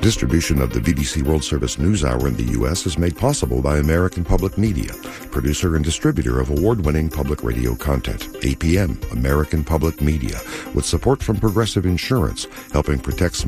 Distribution of the BBC World Service News Hour in the U.S. is made possible by American Public Media, producer and distributor of award-winning public radio content. APM, American Public Media, with support from Progressive Insurance, helping protect